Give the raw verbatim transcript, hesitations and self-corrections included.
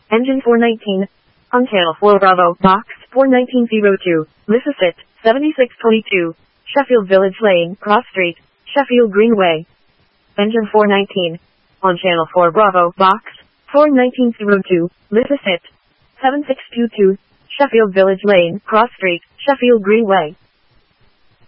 Engine four nineteen. On channel four Bravo, box four nineteen oh two, Lissasit, seventy-six twenty-two, Sheffield Village Lane, Cross Street, Sheffield Greenway. Engine four nineteen. On channel four Bravo, box four nineteen oh two, Lissasit, seven six two two, Sheffield Village Lane, Cross Street, Sheffield Greenway.